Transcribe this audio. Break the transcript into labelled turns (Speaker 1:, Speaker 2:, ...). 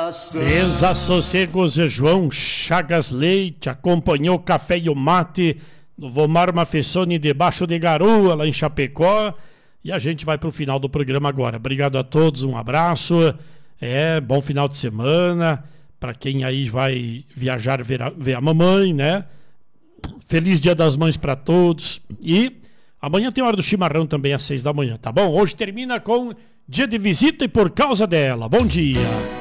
Speaker 1: Desassossegos João Chagas Leite acompanhou o café e o mate no Vomar Mafessoni debaixo de garoa lá em Chapecó. E a gente vai pro final do programa agora. Obrigado a todos, um abraço. Bom final de semana. Para quem aí vai viajar ver a mamãe, né? Feliz Dia das Mães para todos. E amanhã tem hora do chimarrão também às 6 da manhã, tá bom? Hoje termina com dia de visita e por causa dela. Bom dia.